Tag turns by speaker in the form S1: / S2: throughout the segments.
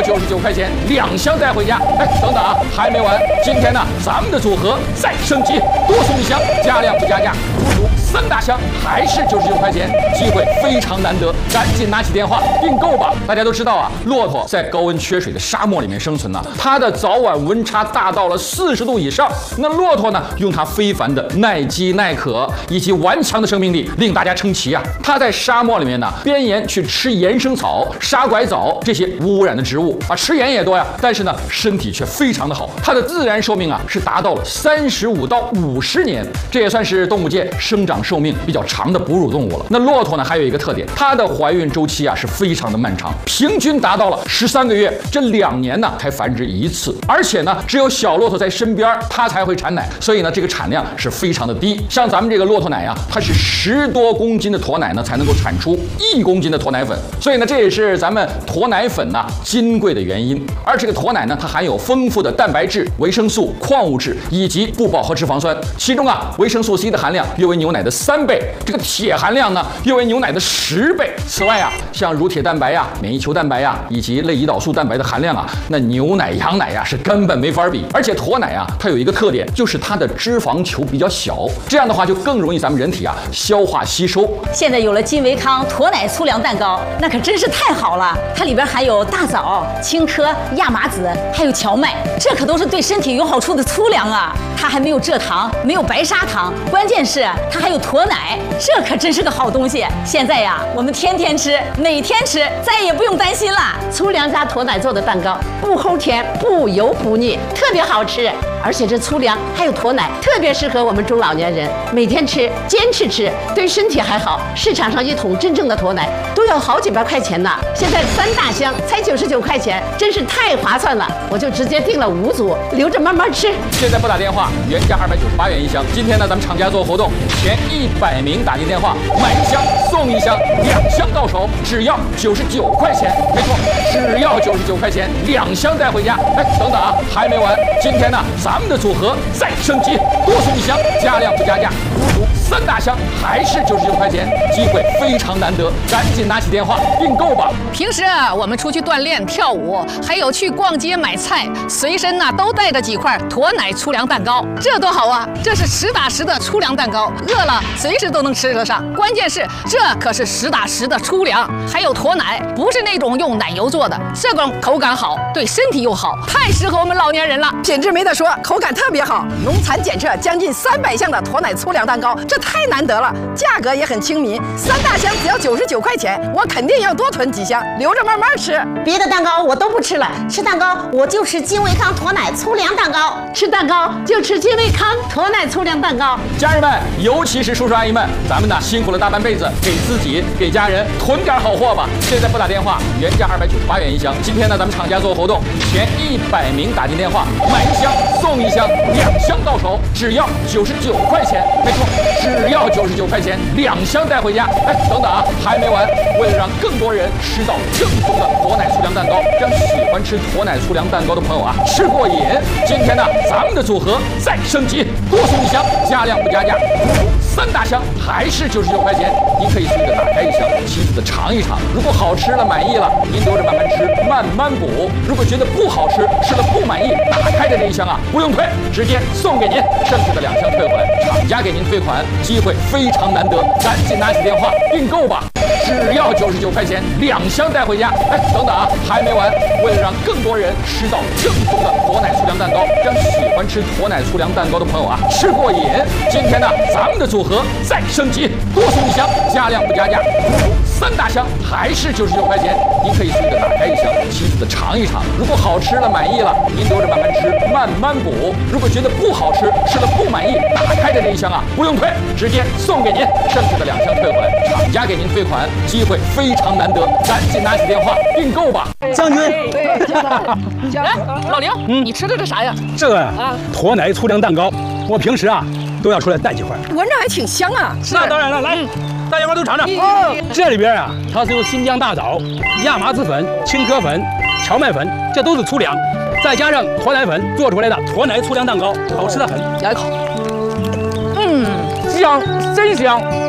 S1: 99块钱，2箱带回家。哎，等等啊，还没完，今天呢，咱们的组合再升级，多送1箱，加量不加价，足足3大箱，还是99块钱，机会非常难得，赶紧拿起电话订购吧！大家都知道啊，骆驼在高温缺水的沙漠里面生存呢，它的早晚温差大到了40度以上。那骆驼呢，用它非凡的耐饥耐渴以及顽强的生命力，令大家称奇啊！它在沙漠里面呢，边沿去吃岩生草、沙拐枣这些无污染的植物啊，吃盐也多呀，但是呢，身体却非常的好。它的自然寿命啊，是达到了35到50年，这也算是动物界生长寿命比较长的哺乳动物了。那骆驼呢，还有一个特点，它的怀孕周期啊是非常的漫长，平均达到了13个月，这2年呢才繁殖1次，而且呢，只有小骆驼在身边，它才会产奶，所以呢，这个产量是非常的低。像咱们这个骆驼奶呀，它是10多公斤的驼奶呢，才能够产出1公斤的驼奶粉，所以呢，这也是咱们驼奶粉呢金贵的原因。而这个驼奶呢，它含有丰富的蛋白质、维生素、矿物质以及不饱和脂肪酸，其中啊，维生素 C 的含量约为牛奶的3倍，这个铁含量呢，约为牛奶的10倍。此外啊，像乳铁蛋白呀、免疫球蛋白呀，以及类胰岛素蛋白的含量啊，那牛奶、羊奶呀是根本没法比。而且驼奶啊，它有一个特点，就是它的脂肪球比较小，这样的话就更容易咱们人体啊消化吸收。
S2: 现在有了金维康驼奶粗粮蛋糕，那可真是太好了！它里边含有大枣、青稞、亚麻籽，还有荞麦，这可都是对身体有好处的粗粮啊！它还没有蔗糖，没有白砂糖，关键是它还有驼奶，这可真是个好东西。现在呀，我们天天吃，每天吃，再也不用担心了。
S3: 粗粮加驼奶做的蛋糕，不齁甜，不油不腻，特别好吃。而且这粗粮还有驼奶，特别适合我们中老年人每天吃，坚持吃，对身体还好。市场上1桶真正的驼奶都要好几百块钱呢，现在3大箱才99块钱，真是太划算了。我就直接订了5组，留着慢慢吃。
S1: 现在拨打电话，原价298元1箱。今天呢，咱们厂家做活动，前100名打进电话，买1箱送1箱，2箱到手只要99块钱。没错，只要99块钱，2箱带回家。哎，等等啊，还没完，今天呢，咱们的组合再升级，多送1箱，加量不加价，足足3大箱，还是99块钱，机会非常难得，赶紧拿起电话订购吧。
S4: 平时啊，我们出去锻炼、跳舞，还有去逛街买菜，随身呢都带着几块驼奶粗粮蛋糕，这多好啊！这是实打实的粗粮蛋糕，饿了随时都能吃得上。关键是这可是实打实的粗粮，还有驼奶，不是那种用奶油做的，这种口感好，对身体又好，太适合我们老年人了。
S5: 品质没得说，口感特别好，农残检测将近300项的驼奶粗粮蛋糕，这太难得了，价格也很亲民，3大箱只要99块钱，我肯定要多囤几箱，留着慢慢吃。
S3: 别的蛋糕我都不吃了，吃蛋糕我就吃金维康驼奶粗粮蛋糕，吃蛋糕就吃金维康驼奶粗粮蛋糕。
S1: 家人们，尤其是叔叔阿姨们，咱们呢辛苦了大半辈子，给自己给家人囤点好货吧。现在拨打电话，原价298元1箱。今天呢，咱们厂家做活动，前100名打进电话，买1箱送1箱，2箱到手只要99块钱。没错，只要99块钱，2箱带回家。哎，等等啊，还没完，为了让更多人吃到正宗的驼奶粗粮蛋糕，让喜欢吃驼奶粗粮蛋糕的朋友啊吃过瘾。今天呢，咱们的组合再升级，多送1箱，加量不加价，足足3大箱，还是99块钱。您可以随着打开1箱，亲自的尝一尝。如果好吃了满意了，您留着慢慢吃，慢慢补。如果觉得不好吃，吃了不满意，打开的这1箱啊不用退，直接送给您，剩下的2箱退回来，厂家给您退款，机会非常难得，赶紧拿起电话订购吧。只要99块钱，2箱带回家。哎，等等啊，还没完，为了让更多人吃到正宗的驼奶粗粮蛋糕，让喜欢吃驼奶粗粮蛋糕的朋友啊吃过瘾。今天呢，咱们的组合再升级，多送1箱，加量不加价，足足3大箱，还是99块钱。您可以随着打开1箱，亲自的尝一尝。如果好吃了满意了，您留着慢慢吃，慢慢补。如果觉得不好吃，吃了不满意，打开的这1箱啊不用退，直接送给您，剩下的2箱退回来，厂家给您退款，机会非常难得，赶紧拿起电话订购吧。
S6: 将军，
S4: 哎，老刘，你吃的这啥呀？
S6: 这个驼奶粗粮蛋糕，我平时啊都要出来带几块。
S5: 闻着还挺香啊！
S6: 那当然了，来，大家伙都尝尝。这里边啊，它是用新疆大枣、亚麻籽粉、青稞粉、荞麦粉，这都是粗粮，再加上驼奶粉做出来的驼奶粗粮蛋糕，好吃的很。
S4: 咬一口，香，真香。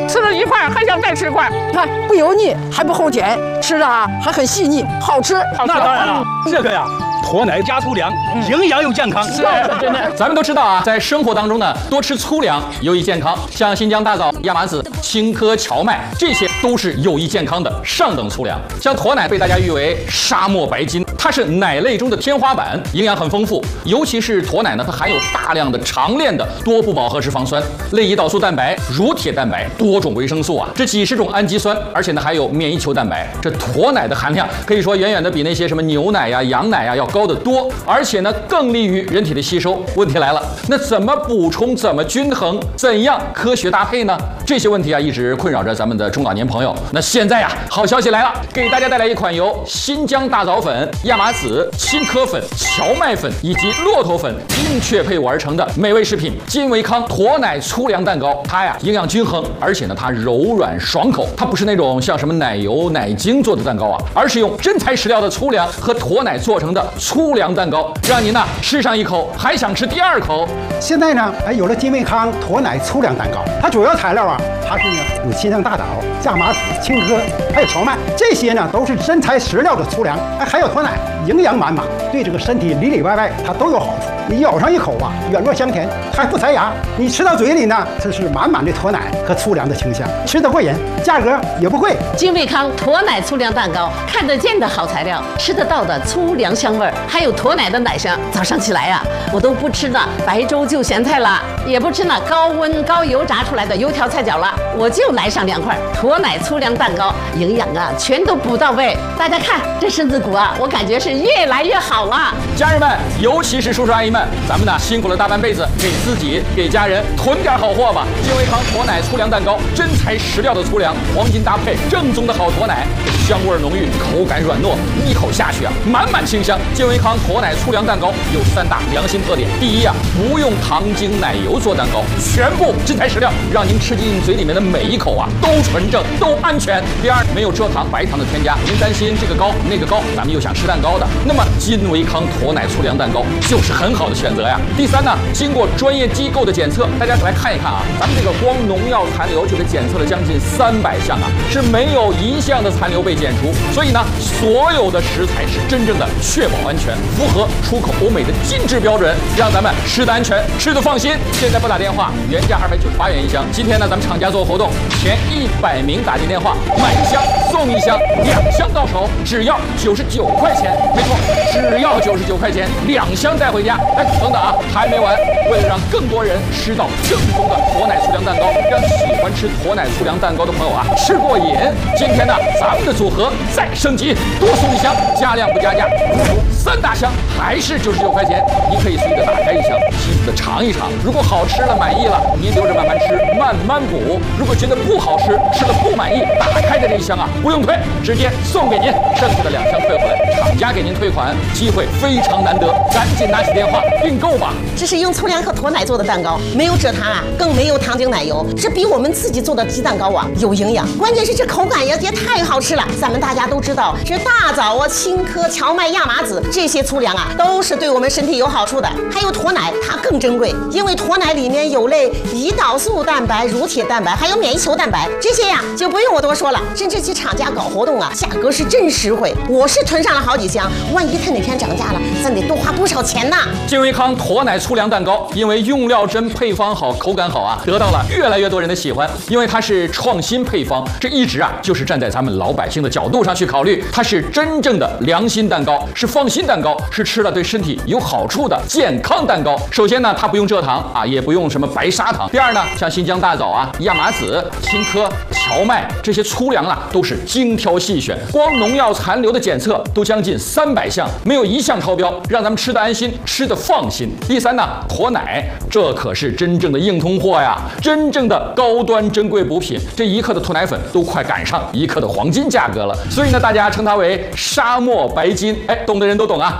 S4: 吃了一块还想再吃块。
S5: 看不油腻，还不齁甜，吃的还很细腻，好吃。
S6: 那当然了，这个呀，驼奶加粗粮，营养又健康。
S1: 是，真的。咱们都知道啊，在生活当中呢，多吃粗粮有益健康，像新疆大枣、亚麻籽、青稞、荞麦，这些都是有益健康的上等粗粮。像驼奶被大家誉为沙漠白金，它是奶类中的天花板，营养很丰富。尤其是驼奶呢，它含有大量的长链的多不饱和脂肪酸、类胰岛素蛋白、乳铁蛋白、多种维生素啊，这几十种氨基酸，而且呢还有免疫球蛋白。这驼奶的含量可以说远远的比那些什么牛奶呀、羊奶呀要高得多，而且呢更利于人体的吸收。问题来了，那怎么补充？怎么均衡？怎样科学搭配呢？这些问题啊一直困扰着咱们的中老年朋友。那现在呀，好消息来了，给大家带来一款由新疆大枣粉、亚麻籽、青稞粉、荞麦粉以及骆驼粉精确配伍而成的美味食品金维康驼奶粗粮蛋糕。它呀营养均衡，而且呢它柔软爽口，它不是那种像什么奶油、奶精做的蛋糕啊，而是用真材实料的粗粮和驼奶做成的粗粮蛋糕，让您呢吃上一口还想吃第二口。
S7: 现在呢，有了金维康驼奶粗粮蛋糕，它主要材料啊，它是呢有新疆大枣、亚麻籽、青稞，还有荞麦，这些呢都是真材实料的粗粮，还有驼奶，营养满满，对这个身体里里外外它都有好处。你咬上一口啊，软糯香甜，还不塞牙。你吃到嘴里呢，这是满满的驼奶和粗粮的清香，吃得过瘾，价格也不贵。
S3: 金维康驼奶粗粮蛋糕，看得见的好材料，吃得到的粗粮香味儿，还有驼奶的奶香。早上起来呀，我都不吃那白粥就咸菜了，也不吃那高温高油炸出来的油条菜饺了，我就来上2块驼奶粗粮蛋糕，营养啊全都补到位。大家看这身子骨啊，我感觉是越来越好了。
S1: 家人们，尤其是叔叔阿姨们，咱们呢辛苦了大半辈子，给自己给家人囤点好货吧。金维康驼奶粗粮蛋糕，真材实料的粗粮，黄金搭配，正宗的好驼奶，香味浓郁，口感软糯，一口下去啊，满满清香。金维康驼奶粗粮蛋糕有3大良心特点：第一啊，不用糖精奶油做蛋糕，全部真材实料，让您吃进嘴里面的每一口啊都纯正，都安全。第二，没有蔗糖、白糖的添加，您担心这个高那个高，咱们又想吃蛋糕的，那么金维康驼奶粗粮蛋糕就是很好的选择呀。第三呢，经过专业机构的检测，大家来看一看啊，咱们这个光农药残留就给检测了将近300项啊，是没有1项的残留被检出，所以呢，所有的食材是真正的确保安全，符合出口欧美的精致标准，让咱们吃得安全，吃得放心。现在拨打电话，原价298元一箱，今天呢，咱们厂家做活动，前100名打进电话，买1箱送1箱，2箱到手只要99块钱，没错，只要99块钱，2箱带回家。哎，等等啊，还没完，为了让更多人吃到正宗的驼奶粗粮蛋糕，让喜欢吃驼奶粗粮蛋糕的朋友啊吃过瘾，今天呢，咱们的组合再升级，多送1箱，加量不加价，不足3大箱还是99块钱，你可以随意的打开1箱，细细的尝一尝，如果好吃了满意了，您留着慢慢吃，慢慢补；如果觉得不好吃，吃了不满意，打开的这1箱啊不用退，直接送给您，剩下的2箱退回来，厂家给您退款，机会非常难得，赶紧拿起电话订购吧。
S8: 这是用粗粮和驼奶做的蛋糕，没有蔗糖啊，更没有糖精奶油，这比我们自己做的鸡蛋糕啊有营养，关键是这口感也太好吃了。咱们大家都知道，这大枣啊、青稞、荞麦、亚麻籽这些粗粮啊，都是对我们身体有好处的。还有驼奶，它更珍贵，因为驼奶里面有类胰岛素蛋白、乳铁蛋白，还有免疫球蛋白，这些呀就不用我多说了。甚至其厂家搞活动啊，价格是真实惠，我是囤上了好几箱，万一它哪天涨价了，咱得多花不少钱呢。
S1: 金维康驼奶粗粮蛋糕，因为用料真、配方好、口感好啊，得到了越来越多人的喜欢。因为它是创新配方，这一直啊就是站在咱们老百姓的角度上去考虑，它是真正的良心蛋糕，是放心蛋糕，是吃了对身体有好处的健康蛋糕。首先呢，它不用蔗糖啊，也不用什么白砂糖。第二呢，像新疆大枣啊、亚麻籽、青稞、荞麦这些粗粮啊，都是精挑细选，光农药残留的检测都将近300项，没有1项超标，让咱们吃得安心，吃得放心。第三呢，驼奶，这可是真正的硬通货呀，真正的高端珍贵补品，这1克的驼奶粉都快赶上1克的黄金价格了，所以呢，大家称它为沙漠白金。哎，懂的人都懂啊。每天呢，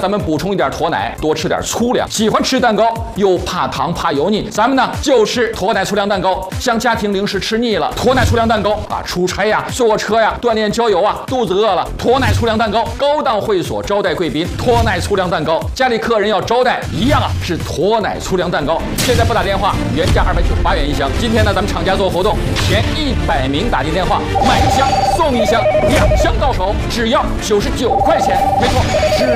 S1: 咱们补充一点驼奶，多吃点粗粮。喜欢吃蛋糕又怕糖怕油腻，咱们呢就是驼奶粗粮蛋糕。像家庭零食吃腻了，驼奶粗粮蛋糕啊，出差呀、坐车呀、锻炼郊游啊，肚子饿了，驼奶粗粮蛋糕。高档会所招待贵宾，驼奶粗粮蛋糕。家里客人要招待一样啊，是驼奶粗粮蛋糕。现在拨打电话，原价298元一箱。今天呢，咱们厂家做活动，前100名打进电话买一箱送一箱，2箱到手只要99块钱，没错。